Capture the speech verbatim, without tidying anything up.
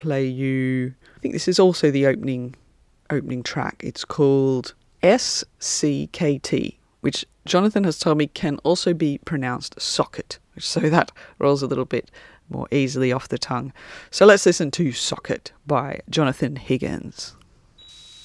play you, I think this is also the opening opening track. It's called S C K T, which Jonathan has told me can also be pronounced socket, so that rolls a little bit more easily off the tongue. So let's listen to Socket by Jonathan Higgins.